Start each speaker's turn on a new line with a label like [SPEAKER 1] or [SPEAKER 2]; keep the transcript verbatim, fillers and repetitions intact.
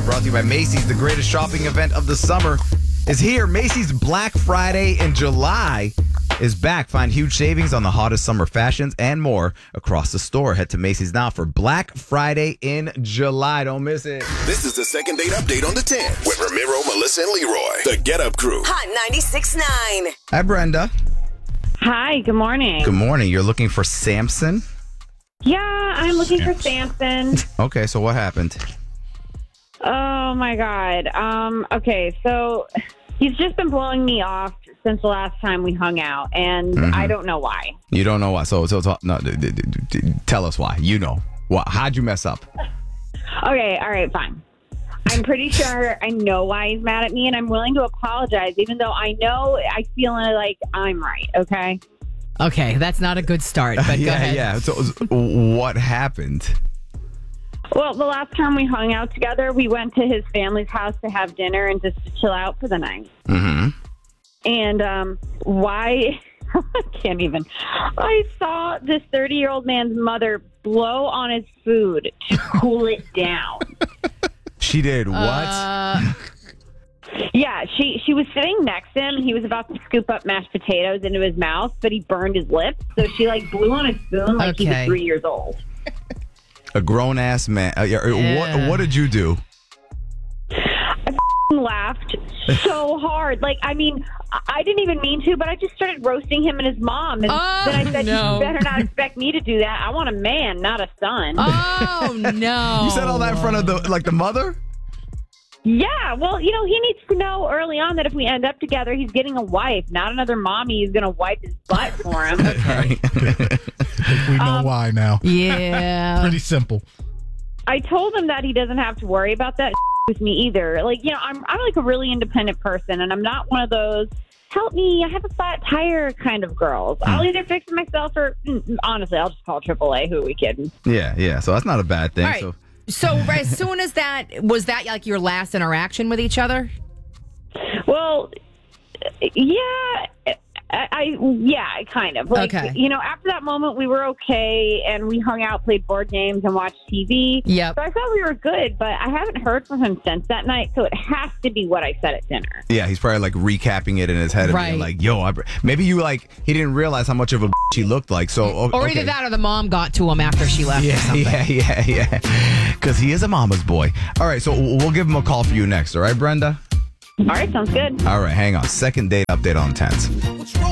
[SPEAKER 1] brought to you by Macy's. The greatest shopping event of the summer is here. Macy's Black Friday in July is back. Find huge savings on the hottest summer fashions and more across the store. Head to Macy's now for Black Friday in July. Don't miss it.
[SPEAKER 2] This is the second date update on the ten with Ramiro, Melissa, and Leroy. The Get Up Crew.
[SPEAKER 3] Hot ninety-six point nine.
[SPEAKER 1] Hi, Brenda.
[SPEAKER 4] Hi, good morning.
[SPEAKER 1] Good morning. You're looking for Samson?
[SPEAKER 4] Yeah, I'm looking for Samson.
[SPEAKER 1] Okay, so what happened?
[SPEAKER 4] Oh my God. Um, okay, so he's just been blowing me off since the last time we hung out, and
[SPEAKER 1] Mhm.
[SPEAKER 4] I don't know why.
[SPEAKER 1] You don't know why. So, so, so no, d- d- d- d- tell us why. You know. What? How'd you mess up?
[SPEAKER 4] Okay, all right, fine. I'm pretty sure I know why he's mad at me, and I'm willing to apologize, even though I know I feel like I'm right, okay?
[SPEAKER 5] Okay, that's not a good start, but go
[SPEAKER 1] yeah,
[SPEAKER 5] ahead.
[SPEAKER 1] yeah. So, what happened?
[SPEAKER 4] Well, the last time we hung out together, we went to his family's house to have dinner and just to chill out for the night.
[SPEAKER 1] Mm-hmm.
[SPEAKER 4] And um, why? I can't even. I saw this thirty-year-old man's mother blow on his food to cool it down.
[SPEAKER 1] She did what?
[SPEAKER 5] Uh,
[SPEAKER 4] Yeah, she she was sitting next to him. He was about to scoop up mashed potatoes into his mouth, but he burned his lips. So she like blew on his spoon like he was
[SPEAKER 5] Okay.
[SPEAKER 4] three years old.
[SPEAKER 1] A grown ass man. Uh, yeah,
[SPEAKER 5] Yeah.
[SPEAKER 1] What? What did you do?
[SPEAKER 4] Laughed so hard. Like, I mean, I- I didn't even mean to, but I just started roasting him and his mom. And
[SPEAKER 5] Oh,
[SPEAKER 4] then I said,
[SPEAKER 5] no.
[SPEAKER 4] you better not expect me to do that. I want a man, not a son.
[SPEAKER 5] oh, no.
[SPEAKER 1] You said all that in front of the like the mother?
[SPEAKER 4] Yeah, well, you know, he needs to know early on that if we end up together, he's getting a wife, not another mommy who's going to wipe his butt for him.
[SPEAKER 6] We know
[SPEAKER 4] Um,
[SPEAKER 6] why now.
[SPEAKER 5] Yeah.
[SPEAKER 6] Pretty simple.
[SPEAKER 4] I told him that he doesn't have to worry about that with me either. Like, you know, I'm I'm like a really independent person, and I'm not one of those help me, I have a flat tire kind of girls. I'll either fix it myself or mm, honestly, I'll just call triple A. Who are we kidding?
[SPEAKER 1] Yeah, yeah. So that's not a bad thing.
[SPEAKER 5] All right.
[SPEAKER 1] So
[SPEAKER 5] So as soon as that, was that like your last interaction with each other?
[SPEAKER 4] Well, yeah, I, I yeah, kind of. Like,
[SPEAKER 5] Okay.
[SPEAKER 4] you know, after that moment, we were okay, and we hung out, played board games, and watched T V.
[SPEAKER 5] Yep.
[SPEAKER 4] So I thought we were good, but I haven't heard from him since that night, so it has to be what I said at dinner.
[SPEAKER 1] yeah, he's probably like recapping it in his head and being
[SPEAKER 5] Right.
[SPEAKER 1] like, "Yo, I, maybe you like he didn't realize how much of a she looked like." So o-
[SPEAKER 5] Or
[SPEAKER 1] okay.
[SPEAKER 5] either that or the mom got to him after she left or
[SPEAKER 1] Yeah,
[SPEAKER 5] something.
[SPEAKER 1] yeah, yeah, yeah. Because he is a mama's boy. All right, so we'll give him a call for you next. All right, Brenda.
[SPEAKER 4] All right, sounds good.
[SPEAKER 1] All right, hang on. Second date update on tens.
[SPEAKER 2] What's wrong?